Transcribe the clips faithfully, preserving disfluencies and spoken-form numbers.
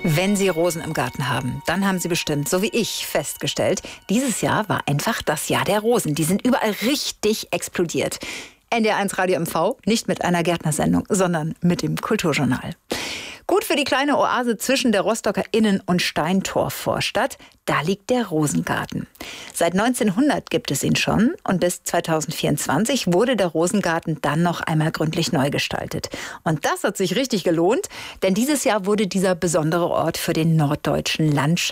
Wenn Sie Rosen im Garten haben, dann haben Sie bestimmt, so wie ich, festgestellt, dieses Jahr war einfach das Jahr der Rosen. Die sind überall richtig explodiert. N D R eins Radio M V, nicht mit einer Gärtnersendung, sondern mit dem Kulturjournal. Gut für die kleine Oase zwischen der Rostocker Innen- und Steintorvorstadt, da liegt der Rosengarten. Seit neunzehnhundert gibt es ihn schon und bis zweitausendvierundzwanzig wurde der Rosengarten dann noch einmal gründlich neu gestaltet. Und das hat sich richtig gelohnt, denn dieses Jahr wurde dieser besondere Ort für den Norddeutschen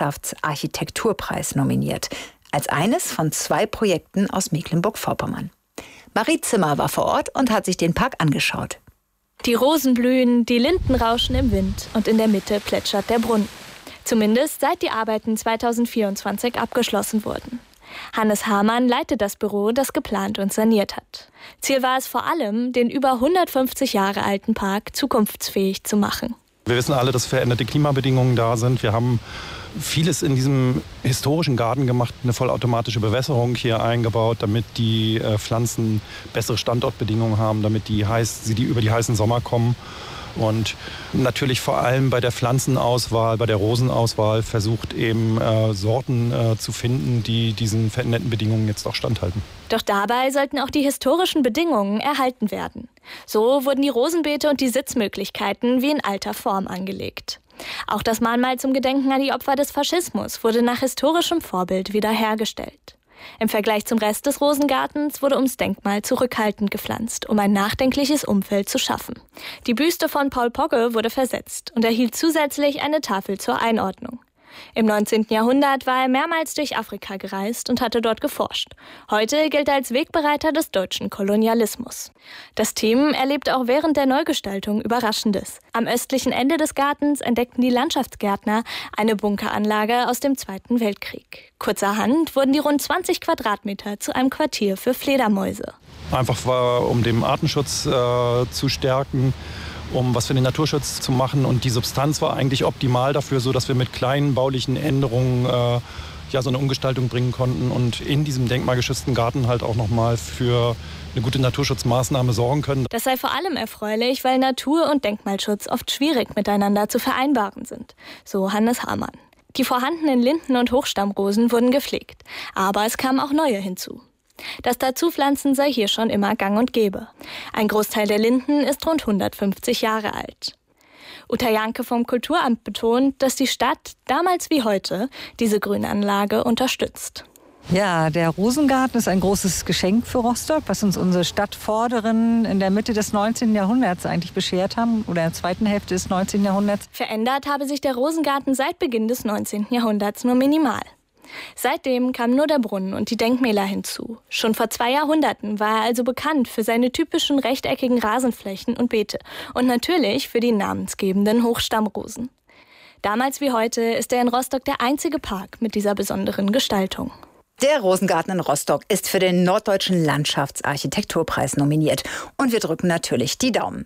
Landschaftsarchitekturpreis nominiert. Als eines von zwei Projekten aus Mecklenburg-Vorpommern. Marie Zimmer war vor Ort und hat sich den Park angeschaut. Die Rosen blühen, die Linden rauschen im Wind und in der Mitte plätschert der Brunnen. Zumindest seit die Arbeiten zweitausendvierundzwanzig abgeschlossen wurden. Hannes Hamann leitet das Büro, das geplant und saniert hat. Ziel war es vor allem, den über hundertfünfzig Jahre alten Park zukunftsfähig zu machen. Wir wissen alle, dass veränderte Klimabedingungen da sind. Wir haben vieles in diesem historischen Garten gemacht, eine vollautomatische Bewässerung hier eingebaut, damit die äh, Pflanzen bessere Standortbedingungen haben, damit die, heiß, sie die über die heißen Sommer kommen. Und natürlich vor allem bei der Pflanzenauswahl, bei der Rosenauswahl versucht eben äh, Sorten äh, zu finden, die diesen veränderten Bedingungen jetzt auch standhalten. Doch dabei sollten auch die historischen Bedingungen erhalten werden. So wurden die Rosenbeete und die Sitzmöglichkeiten wie in alter Form angelegt. Auch das Mahnmal zum Gedenken an die Opfer des Faschismus wurde nach historischem Vorbild wiederhergestellt. Im Vergleich zum Rest des Rosengartens wurde ums Denkmal zurückhaltend gepflanzt, um ein nachdenkliches Umfeld zu schaffen. Die Büste von Paul Pogge wurde versetzt und erhielt zusätzlich eine Tafel zur Einordnung. Im neunzehnten Jahrhundert war er mehrmals durch Afrika gereist und hatte dort geforscht. Heute gilt er als Wegbereiter des deutschen Kolonialismus. Das Team erlebt auch während der Neugestaltung Überraschendes. Am östlichen Ende des Gartens entdeckten die Landschaftsgärtner eine Bunkeranlage aus dem Zweiten Weltkrieg. Kurzerhand wurden die rund zwanzig Quadratmeter zu einem Quartier für Fledermäuse. Einfach war, um den Artenschutz äh, zu stärken, um was für den Naturschutz zu machen. Und die Substanz war eigentlich optimal dafür, so dass wir mit kleinen baulichen Änderungen äh, ja, so eine Umgestaltung bringen konnten und in diesem denkmalgeschützten Garten halt auch nochmal für eine gute Naturschutzmaßnahme sorgen können. Das sei vor allem erfreulich, weil Natur- und Denkmalschutz oft schwierig miteinander zu vereinbaren sind, so Hannes Hamann. Die vorhandenen Linden- und Hochstammrosen wurden gepflegt, aber es kamen auch neue hinzu. Das Dazupflanzen sei hier schon immer gang und gäbe. Ein Großteil der Linden ist rund hundertfünfzig Jahre alt. Uta Janke vom Kulturamt betont, dass die Stadt, damals wie heute, diese Grünanlage unterstützt. Ja, der Rosengarten ist ein großes Geschenk für Rostock, was uns unsere Stadtvorderen in der Mitte des neunzehnten Jahrhunderts eigentlich beschert haben, oder in der zweiten Hälfte des neunzehnten Jahrhunderts. Verändert habe sich der Rosengarten seit Beginn des neunzehnten Jahrhunderts nur minimal. Seitdem kamen nur der Brunnen und die Denkmäler hinzu. Schon vor zwei Jahrhunderten war er also bekannt für seine typischen rechteckigen Rasenflächen und Beete und natürlich für die namensgebenden Hochstammrosen. Damals wie heute ist er in Rostock der einzige Park mit dieser besonderen Gestaltung. Der Rosengarten in Rostock ist für den Norddeutschen Landschaftsarchitekturpreis nominiert. Und wir drücken natürlich die Daumen.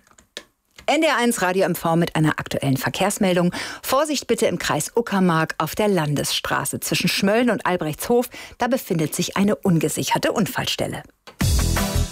N D R eins Radio M V mit einer aktuellen Verkehrsmeldung. Vorsicht bitte im Kreis Uckermark auf der Landesstraße zwischen Schmölln und Albrechtshof. Da befindet sich eine ungesicherte Unfallstelle.